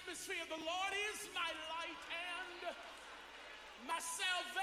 atmosphere. The Lord is my light and my salvation.